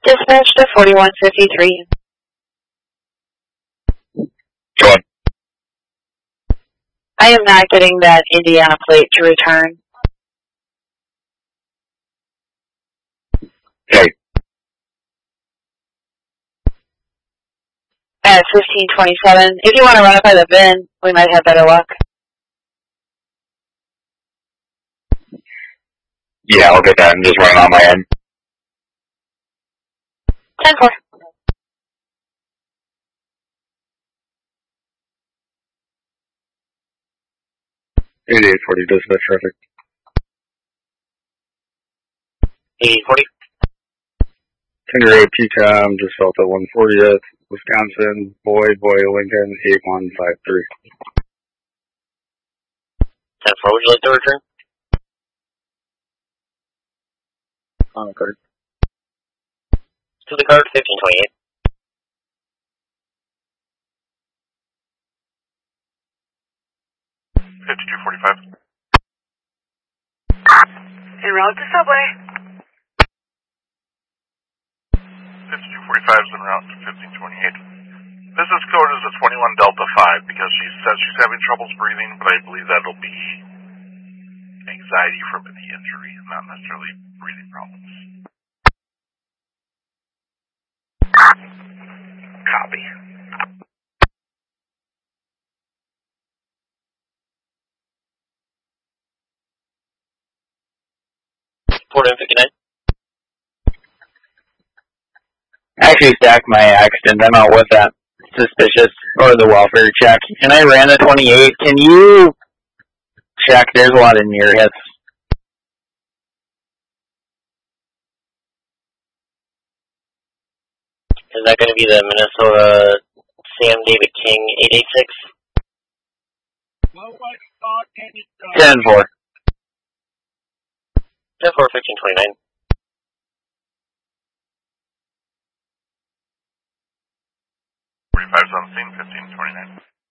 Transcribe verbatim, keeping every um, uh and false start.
Dispatch to forty-one fifty-three. Go on. I am not getting that Indiana plate to return. Okay. At fifteen twenty-seven. If you want to run it by the V I N, we might have better luck. Yeah, I'll get that and just run it on my end. ten four. eighty-eight forty dispatch traffic. eighty-eight forty. Finger eight P COM, just south at one fortieth, Wisconsin, Boyd, Boy, Lincoln, eight one five three. ten four, would you like to return? On the card. To the card, fifteen twenty-eight. fifty-two forty-five. En route to subway. fifty-two forty-five is en route to fifteen twenty-eight. Business code is a twenty-one Delta five because she says she's having troubles breathing, but I believe that'll be anxiety from the injury, not necessarily breathing problems. Copy. forty-one fifty-nine. Actually stacked my accident. I'm out with that suspicious or the welfare check. And I ran a twenty-eight. Can you check? There's a lot of near hits. Is that going to be the Minnesota Sam David King eight eight six? ten four. ten four, fifteen twenty-nine. forty-five's on scene, fifteen twenty-nine.